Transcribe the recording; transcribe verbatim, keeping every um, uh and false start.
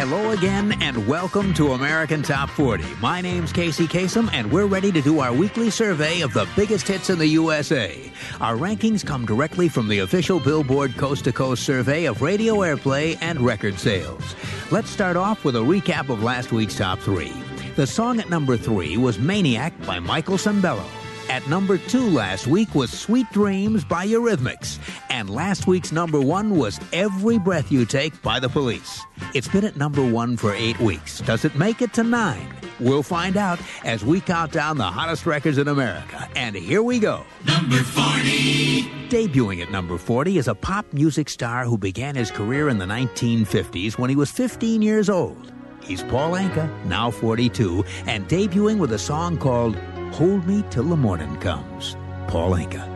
Hello again, and welcome to American Top forty. My name's Casey Kasem, and we're ready to do our weekly survey of the biggest hits in the U S A. Our rankings come directly from the official Billboard Coast to Coast survey of radio airplay and record sales. Let's start off with a recap of last week's top three. The song at number three was Maniac by Michael Sembello. At number two last week was Sweet Dreams by Eurythmics. And last week's number one was Every Breath You Take by The Police. It's been at number one for eight weeks. Does it make it to nine? We'll find out as we count down the hottest records in America. And here we go. Number forty. Debuting at number forty is a pop music star who began his career in the nineteen fifties when he was fifteen years old. He's Paul Anka, now forty-two, and debuting with a song called Hold Me Till the Morning Comes. Paul Anka.